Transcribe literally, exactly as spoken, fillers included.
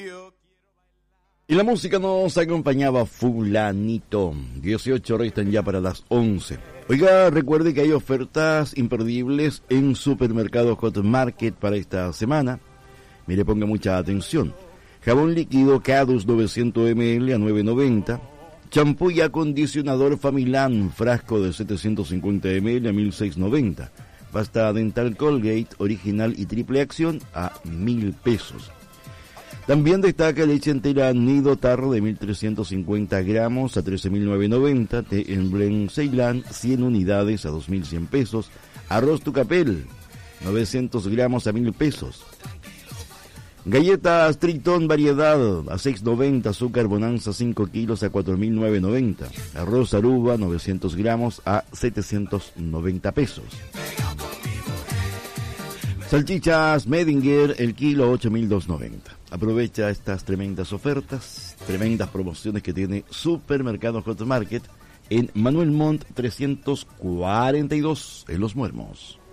Y la música nos acompañaba Fulanito. dieciocho restan ya para las once. Oiga, recuerde que hay ofertas imperdibles en Supermercado Hot Market para esta semana. Mire, ponga mucha atención. Jabón líquido Cadus novecientos mililitros a nueve noventa. Champú y acondicionador Familán, frasco de setecientos cincuenta mililitros a mil seiscientos noventa. Pasta dental Colgate, original y triple acción a mil pesos. También destaca leche entera Nido Tarro de mil trescientos cincuenta gramos a trece mil novecientos noventa. Té en blend Ceilán, cien unidades a dos mil cien pesos. Arroz Tucapel, novecientos gramos a mil pesos. Galletas Triton variedad a seis noventa, azúcar Bonanza cinco kilos a cuatro mil novecientos noventa. Arroz Aruba novecientos gramos a setecientos noventa pesos. Salchichas Medinger, el kilo ocho mil doscientos noventa. Aprovecha estas tremendas ofertas, tremendas promociones que tiene Supermercado Hot Market en Manuel Montt trescientos cuarenta y dos en Los Muermos.